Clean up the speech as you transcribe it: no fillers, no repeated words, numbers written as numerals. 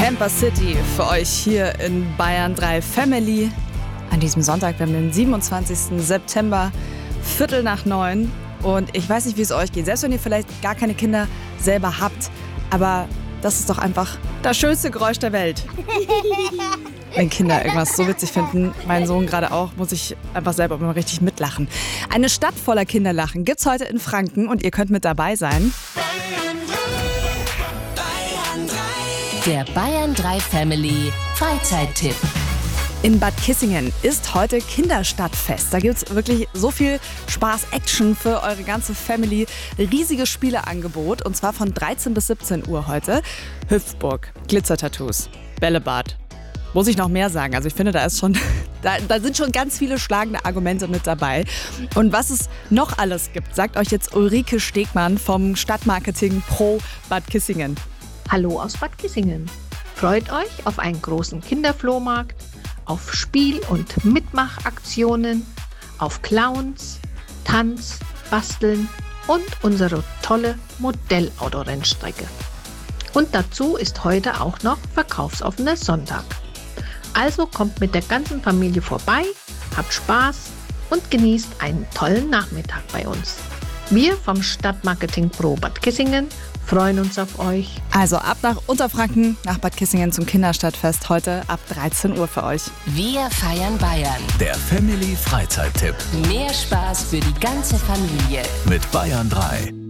Camper City für euch hier in Bayern 3 Family. An diesem Sonntag, wir haben den 27. September, 8:45. Und ich weiß nicht, wie es euch geht. Selbst wenn ihr vielleicht gar keine Kinder selber habt. Aber das ist doch einfach das schönste Geräusch der Welt. Wenn Kinder irgendwas so witzig finden, mein Sohn gerade auch, muss ich einfach selber immer richtig mitlachen. Eine Stadt voller Kinderlachen gibt's heute in Franken und ihr könnt mit dabei sein. Der Bayern 3 Family Freizeittipp. In Bad Kissingen ist heute Kinderstadtfest. Da gibt's wirklich so viel Spaß, Action für eure ganze Family. Riesiges Spieleangebot und zwar von 13 bis 17 Uhr heute. Hüpfburg, Glitzertattoos, Bällebad. Muss ich noch mehr sagen? Also ich finde, da sind schon ganz viele schlagende Argumente mit dabei. Und was es noch alles gibt, sagt euch jetzt Ulrike Stegmann vom Stadtmarketing Pro Bad Kissingen. Hallo aus Bad Kissingen. Freut euch auf einen großen Kinderflohmarkt, auf Spiel- und Mitmachaktionen, auf Clowns, Tanz, Basteln und unsere tolle Modellautorennstrecke. Und dazu ist heute auch noch verkaufsoffener Sonntag. Also kommt mit der ganzen Familie vorbei, habt Spaß und genießt einen tollen Nachmittag bei uns. Wir vom Stadtmarketing Pro Bad Kissingen freuen uns auf euch. Also ab nach Unterfranken, nach Bad Kissingen zum Kinderstadtfest heute ab 13 Uhr für euch. Wir feiern Bayern. Der Family Freizeittipp Mehr Spaß für die ganze Familie. mit Bayern 3.